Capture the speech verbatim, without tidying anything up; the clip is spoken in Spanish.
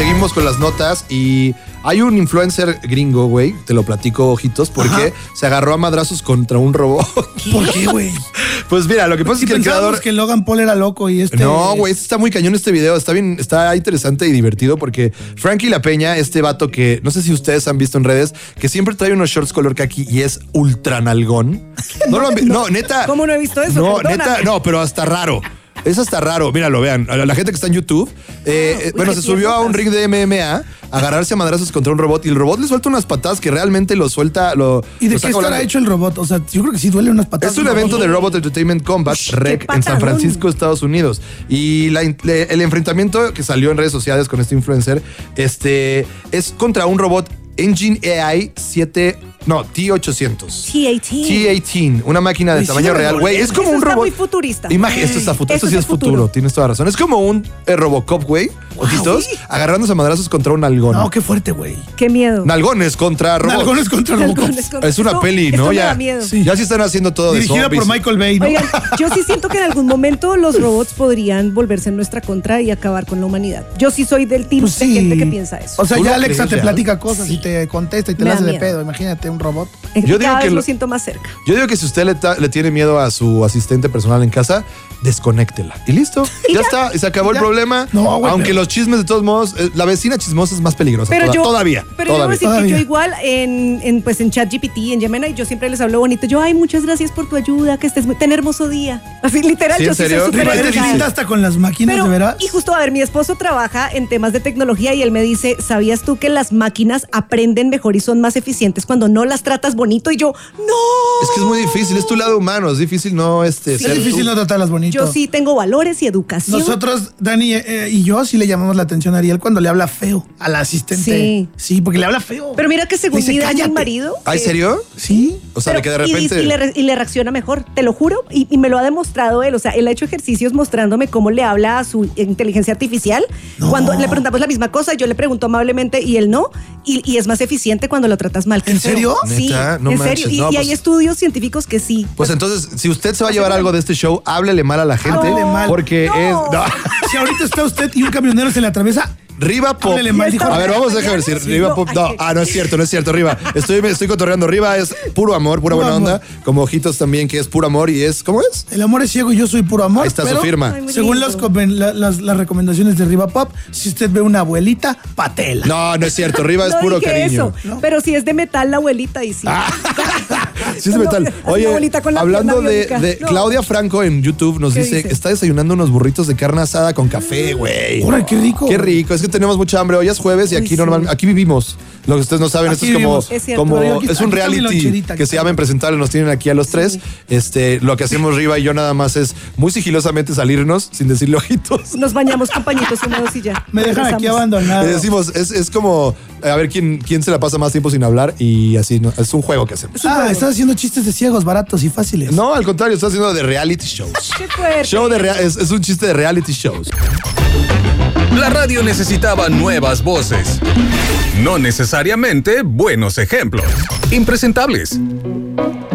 seguimos con las notas y hay un influencer gringo, güey, te lo platico, ojitos, porque Ajá. se agarró a madrazos contra un robot. ¿Qué? ¿Por qué, güey? Pues mira, lo que pasa si es que el creador... que Logan Paul era loco y este... No, güey, este está muy cañón este video, está bien, está interesante y divertido porque Frankie La Peña, este vato que no sé si ustedes han visto en redes, que siempre trae unos shorts color kaki y es ultra nalgón. No lo han visto, no, neta. ¿Cómo no he visto eso? No, Perdóname. neta, no, pero hasta raro. Es hasta raro, míralo, vean. A la gente que está en YouTube, eh, Ah, eh, bueno, se subió a un ring de M M A a agarrarse a madrazos contra un robot y el robot le suelta unas patadas que realmente lo suelta. Lo, ¿Y de lo qué estará volando. hecho el robot? O sea, yo creo que sí duele unas patadas. Es un evento de Robot Entertainment Combat, Ush, R E C, en San Francisco, Estados Unidos. Y la, le, el enfrentamiento que salió en redes sociales con este influencer este, es contra un robot Engine A I siete... No, T ochocientos. T dieciocho. T dieciocho, una máquina de Ay, tamaño sí, real. Güey, es como Eso un está robot. muy futurista. Imagen, esto está futuro. Esto, Esto sí es es futuro. futuro. Tienes toda razón. Es como un eh, Robocop, güey. Ojitos, agarrándose a madrazos contra un nalgón. No, qué fuerte, güey. Qué miedo. Nalgones contra robots. Nalgones contra Robocop. Nalgones contra- Es una Esto- peli, esto ¿no? me Ya, da miedo. Sí. ya sí están haciendo todo Dirigida de por zombies. Michael Bay, ¿no? Oigan, yo sí siento que en algún momento los robots podrían volverse en nuestra contra y acabar con la humanidad. Yo sí soy del team Pues de sí. gente que piensa eso. O sea, ¿Tú ya lo Alexa crees, te ya? platica cosas y te contesta y te Me la da hace de miedo. pedo. Imagínate un robot. Es que yo digo cada que vez lo- lo siento más cerca. Yo digo que si usted le, ta- le tiene miedo a su asistente personal en casa, desconéctela. Y listo. ¿Y ya, ya? está. Y se acabó Ya. el problema. No, güey, Aunque pero- los chismes, de todos modos, eh, la vecina chismosa es más peligrosa. Pero toda- yo, todavía. Pero yo debo todavía. decir que Todavía. yo igual en, en, pues en ChatGPT, en Gemini, yo siempre les hablo bonito. Yo, ay, muchas gracias por tu ayuda, que estés muy, ten hermoso día. Así, literal, ¿Sí, yo en sí soy serio? súper Riva, ¿Eres ¿qué educada. linda hasta con las máquinas, Pero, de veras? y justo, a ver, mi esposo trabaja en temas de tecnología y él me dice, ¿sabías tú que las máquinas aprenden mejor y son más eficientes cuando no las tratas bonito? Y yo, no. Es que es muy difícil. Es tu lado humano. Es difícil no este, Sí. ser Es difícil tú. no tratarlas bonito. Yo sí tengo valores y educación. Nosotros, Dani eh, y yo, sí le llamamos la atención a Ariel cuando le habla feo a la asistente. Sí. Sí, porque le habla feo. Pero mira que según Dice, mi Dani, "Cállate". mi marido... ¿Ah, en eh, serio? Sí. O sea, de que de Pero- y- repente. Y, le, re- y le reacciona mejor, te lo juro, y, y me lo ha demostrado él. O sea, él ha hecho ejercicios mostrándome cómo le habla a su inteligencia artificial. No. Cuando le preguntamos la misma cosa, yo le pregunto amablemente y él no. Y, y es más eficiente cuando lo tratas mal. Qué ¿En feo. serio? Sí, ¿Neta? No en manches, serio. Y, no, y pues- hay estudios científicos que sí. Pues entonces, si usted se va a llevar algo de este show, háblele mal a la gente. Háblele mal. Porque No. es. no. Si ahorita está usted y un camionero se le atraviesa, Riva Pop. Háblele mal, dijo. A ver, vamos a dejar de decir Sí, Riva no, Pop. ay, No, qué- ah, no es cierto, no es cierto, Riva. Estoy, me estoy cotorreando. Riva es puro amor, pura Puro buena amor. onda. Como Ojitos también, que es puro amor y es. ¿Cómo es? el amor es ciego y yo soy puro amor. Ahí está su pero, firma. Ay, muy Según lindo. las, comen- la- las, las recomendaciones de Riva Pop, si usted ve una abuelita, patela. No, no es cierto. Riva es No puro dije cariño. eso, pero si es de metal la abuelita y sí. Sí, es metal. Así la Oye, abuelita con la hablando pierna de, biónica. de No. Claudia Franco en YouTube nos ¿Qué dice, dice? está desayunando unos burritos de carne asada con café, güey. Órale, qué rico. Qué rico, es que tenemos mucha hambre. Hoy es jueves y Uy, aquí sí. normal, aquí vivimos. Lo que ustedes no saben, esto Aquí es como, vivimos. Es cierto. como Pero aquí- es un aquí está mi reality loncherita, que aquí se está. llama Impresentable, nos tienen aquí a los tres. Este, lo que hacemos Riva y yo nada más es muy sigilosamente salirnos sin decirle ojitos. Nos bañamos con pañitos húmedos y ya. Me dejan aquí Regresamos. abandonado. Le decimos, es, es como a ver quién, quién se la pasa más tiempo sin hablar y así, ¿no? Es un juego que hacemos. Ah, estás haciendo chistes de ciegos, baratos y fáciles. No, al contrario, está haciendo de reality shows. Qué fuerte. Show de rea- es, es un chiste de reality shows. La radio necesitaba nuevas voces. No necesariamente buenos ejemplos. Impresentables.